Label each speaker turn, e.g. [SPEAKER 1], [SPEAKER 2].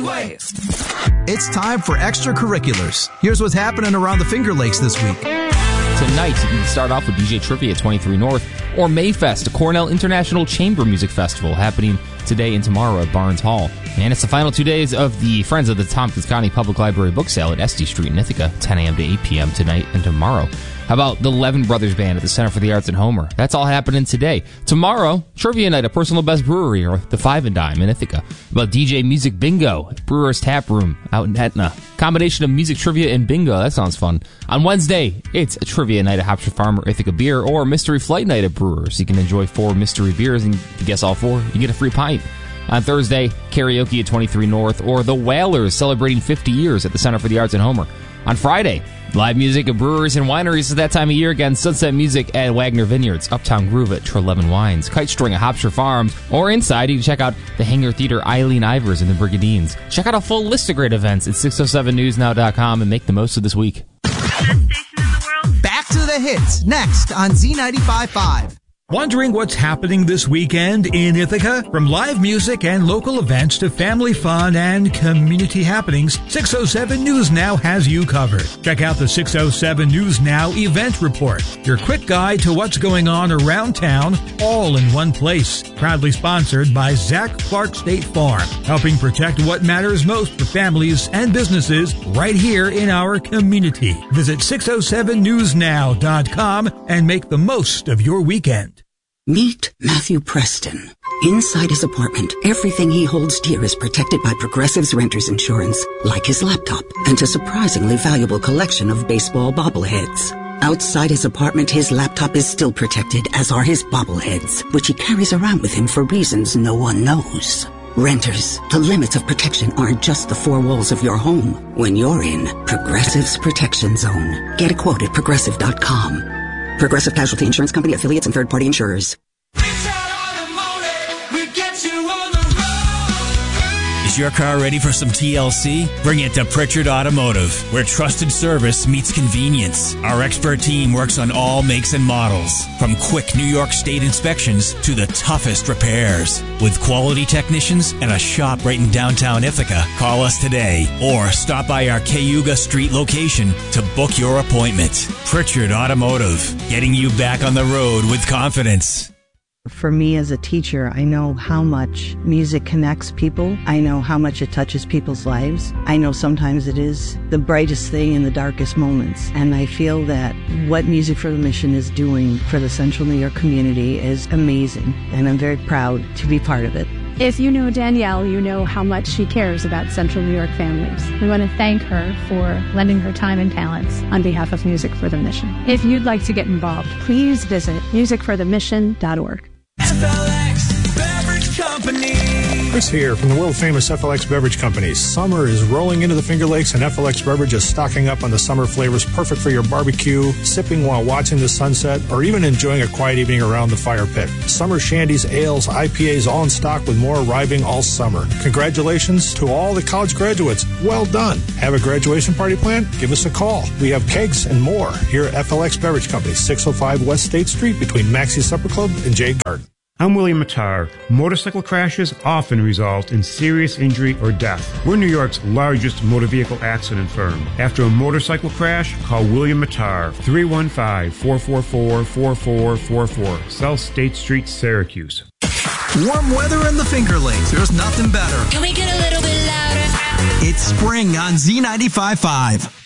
[SPEAKER 1] Broadway.
[SPEAKER 2] It's time for extracurriculars. Here's what's happening around the Finger Lakes this week.
[SPEAKER 3] Tonight, you can start off with DJ Trivia at 23 North, or Mayfest, a Cornell International Chamber Music Festival happening today and tomorrow at Barnes Hall. And it's the final 2 days of the Friends of the Tompkins County Public Library book sale at SD Street in Ithaca, 10 a.m. to 8 p.m. tonight and tomorrow. How about the Levin Brothers Band at the Center for the Arts in Homer? That's all happening today. Tomorrow, Trivia Night at Personal Best Brewery, or the Five and Dime in Ithaca. About DJ Music Bingo at Brewer's Tap Room out in Etna. Combination of music trivia and bingo. That sounds fun. On Wednesday, it's a Trivia Night at Hampshire Farm or Ithaca Beer, or Mystery Flight Night at Brewers. You can enjoy 4 mystery beers, and if you guess all 4, you get a free pint. On Thursday, karaoke at 23 North, or the Whalers celebrating 50 years at the Center for the Arts in Homer. On Friday, live music at breweries and wineries at that time of year. Again, Sunset Music at Wagner Vineyards, Uptown Groove at Trelevin Wines, Kite String at Hopshire Farms, or inside, you can check out the Hangar Theater Eileen Ivers and the Brigadines. Check out a full list of great events at 607newsnow.com and make the most of this week.
[SPEAKER 2] Back to the hits, next on Z95.5.
[SPEAKER 4] Wondering what's happening this weekend in Ithaca? From live music and local events to family fun and community happenings, 607 News Now has you covered. Check out the 607 News Now event report, your quick guide to what's going on around town, all in one place. Proudly sponsored by Zach Clark State Farm, helping protect what matters most for families and businesses right here in our community. Visit 607newsnow.com and make the most of your weekend.
[SPEAKER 5] Meet Matthew Preston. Inside his apartment, everything he holds dear is protected by Progressive's Renters Insurance, like his laptop and a surprisingly valuable collection of baseball bobbleheads. Outside his apartment, his laptop is still protected, as are his bobbleheads, which he carries around with him for reasons no one knows. Renters, the limits of protection aren't just the 4 walls of your home. When you're in Progressive's Protection Zone, get a quote at Progressive.com. Progressive Casualty Insurance Company, affiliates, and third-party insurers.
[SPEAKER 6] Is your car ready for some TLC? Bring it to Pritchard Automotive, where trusted service meets convenience. Our expert team works on all makes and models, from quick New York State inspections to the toughest repairs. With quality technicians and a shop right in downtown Ithaca, call us today or stop by our Cayuga Street location to book your appointment. Pritchard Automotive, getting you back on the road with confidence.
[SPEAKER 7] For me as a teacher, I know how much music connects people. I know how much it touches people's lives. I know sometimes it is the brightest thing in the darkest moments. And I feel that what Music for the Mission is doing for the Central New York community is amazing. And I'm very proud to be part of it.
[SPEAKER 8] If you know Danielle, you know how much she cares about Central New York families. We want to thank her for lending her time and talents on behalf of Music for the Mission. If you'd like to get involved, please visit musicforthemission.org.
[SPEAKER 1] FLX Beverage Company.
[SPEAKER 9] Chris here from the world-famous FLX Beverage Company. Summer is rolling into the Finger Lakes, and FLX Beverage is stocking up on the summer flavors perfect for your barbecue, sipping while watching the sunset, or even enjoying a quiet evening around the fire pit. Summer shandies, ales, IPAs all in stock, with more arriving all summer. Congratulations to all the college graduates. Well done. Have a graduation party planned? Give us a call. We have kegs and more here at FLX Beverage Company, 605 West State Street between Maxie's Supper Club and Jay Garden.
[SPEAKER 10] I'm William Mattar. Motorcycle crashes often result in serious injury or death. We're New York's largest motor vehicle accident firm. After a motorcycle crash, call William Mattar, 315-444-4444, South State Street, Syracuse.
[SPEAKER 2] Warm weather in the Finger Lakes. There's nothing better.
[SPEAKER 1] Can we get a little bit louder?
[SPEAKER 2] It's spring on Z95.5.